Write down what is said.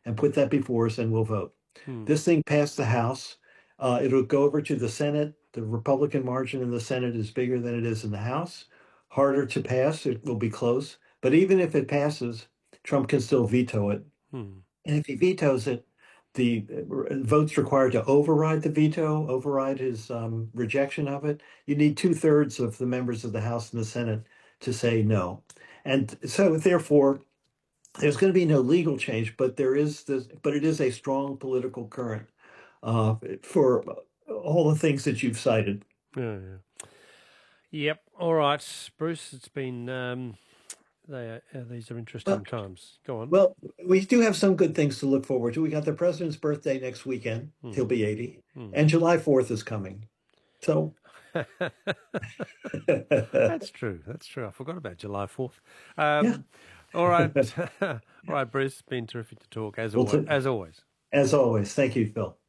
and put that before us, and we'll vote. Hmm. This thing passed the House. It'll go over to the Senate. The Republican margin in the Senate is bigger than it is in the House. Harder to pass. It will be close. But even if it passes, Trump can still veto it. Hmm. And if he vetoes it, the votes required to override the veto, override his rejection of it, you need two-thirds of the members of the House and the Senate to say no. And so therefore, there's going to be no legal change, but it is a strong political current for all the things that you've cited. Yeah, yeah. Yep. All right, Bruce. It's been these are interesting Well, times. Go on. well, we do have some good things to look forward to. We got the president's birthday next weekend. He'll Hmm. be 80, Hmm. and July 4th is coming. So That's true. That's true. I forgot about July 4th. yeah. All right. All right, Bruce. It's been terrific to talk Well, as always. as always, thank you, Phil.